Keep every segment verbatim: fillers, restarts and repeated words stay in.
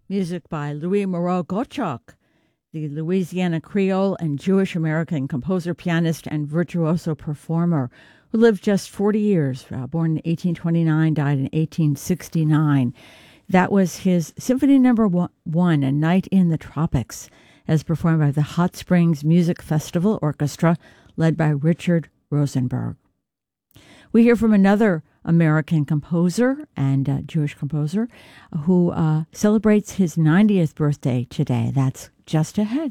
Music by Louis Moreau Gottschalk, the Louisiana Creole and Jewish-American composer, pianist, and virtuoso performer who lived just forty years, uh, born in eighteen twenty-nine, died in eighteen sixty-nine. That was his Symphony Number One, A Night in the Tropics, as performed by the Hot Springs Music Festival Orchestra, led by Richard Rosenberg. We hear from another American composer and uh, Jewish composer who uh, celebrates his ninetieth birthday today. That's just ahead.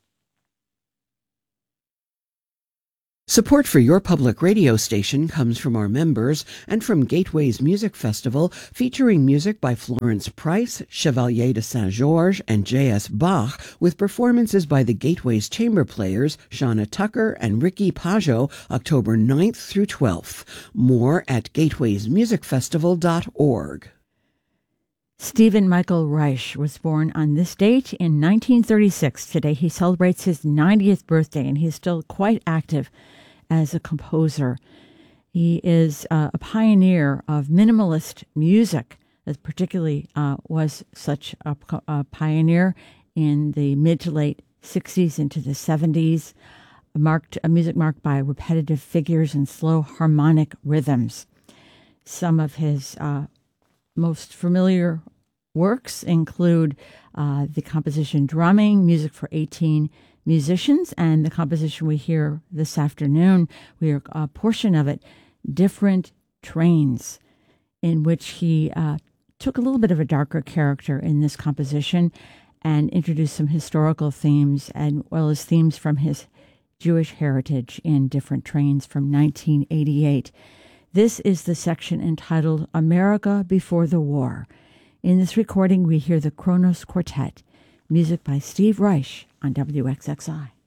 Support for your public radio station comes from our members and from Gateway's Music Festival, featuring music by Florence Price, Chevalier de Saint-Georges, and J S. Bach, with performances by the Gateway's chamber players, Shauna Tucker and Ricky Pajot, October ninth through twelfth. More at gateways music festival dot org. Stephen Michael Reich was born on this date in nineteen thirty-six. Today he celebrates his ninetieth birthday, and he's still quite active as a composer. He is uh, a pioneer of minimalist music, that particularly uh, was such a, a pioneer in the mid to late sixties into the seventies, marked a music marked by repetitive figures and slow harmonic rhythms. Some of his uh, most familiar works include uh, the composition Drumming, music for eighteen musicians, and the composition we hear this afternoon, we hear a portion of it, Different Trains, in which he uh, took a little bit of a darker character in this composition and introduced some historical themes, as well as themes from his Jewish heritage in Different Trains from nineteen eighty-eight. This is the section entitled America Before the War. In this recording, we hear the Kronos Quartet, music by Steve Reich on W X X I.